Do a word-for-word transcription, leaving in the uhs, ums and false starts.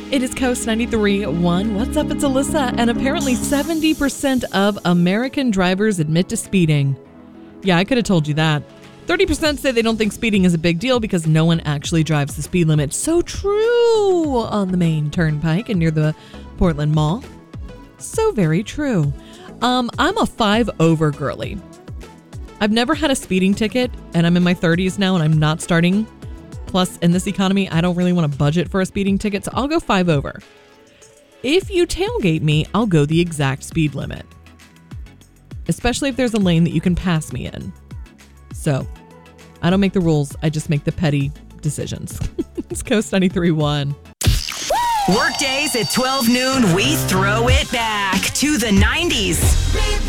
It is Coast ninety-three point one. What's up? It's Alyssa. And apparently seventy percent of American drivers admit to speeding. Yeah, I could have told you that. thirty percent say they don't think speeding is a big deal because no one actually drives the speed limit. So true on the main turnpike and near the Portland Mall. So very true. Um, I'm a five over girly. I've never had a speeding ticket, and I'm in my thirties now, and I'm not starting. Plus, in this economy, I don't really want to budget for a speeding ticket, so I'll go five over. If you tailgate me, I'll go the exact speed limit. Especially if there's a lane that you can pass me in. So, I don't make the rules, I just make the petty decisions. It's Coast ninety-three point one. Workdays at twelve noon, we throw it back to the nineties.